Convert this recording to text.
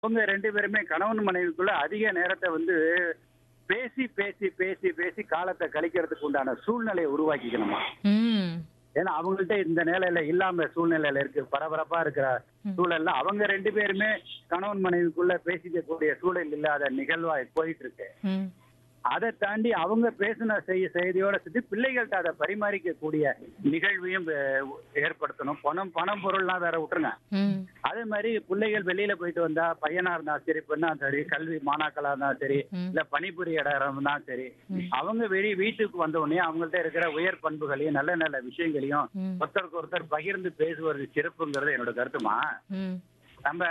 அவங்க 2 பேருமே கணவன் மனைவிக்குள்ள அதிக நேரத்த வந்து பேசி, பேசி, பேசி, பேசி காலத்த கழிக்கிறதுக்கு உண்டான சூழ்நிலைய உருவாக்கிக்கணுமா. ம். ஏன்னா அவங்கள்ட்ட இந்த நிலையில இல்லாம சூழ்நிலையில இருக்கு. பரபரப்பா இருக்கிற சூழல்ல அவங்க 2 பேருமே கணவன் மனைவிக்குள்ள பேசிக்கக்கூடிய சூழல் இல்லாத நிகழ்வா போயிட்டு இருக்கு. ம். அதை தாண்டி அவங்க பேசின செய்தியோட சேர்த்து பிள்ளைகள்கிட்ட அதை பரிமாறிக்கக்கூடிய நிகழ்வையும் ஏற்படுத்தணும். பணம் பொருள்லாம் வேற விட்டுருங்க. ம். அதே மாதிரி பிள்ளைகள் வெளியில போயிட்டு வந்தா பையனா இருந்தா சரி, பெண்ணா சரி, கல்வி மாணாக்களா இருந்தா சரி, ம். இல்ல பணிபுரிய இடம் தான் சரி, அவங்க வீட்டுக்கு வந்த உடனே அவங்கள்ட்ட இருக்கிற உயர் பண்புகளையும் நல்ல நல்ல விஷயங்களையும் ம். ஒருத்தருக்கு ஒருத்தர் பகிர்ந்து பேசுவது சிறப்புங்கிறது என்னோட கருத்துமா. ம். நம்ம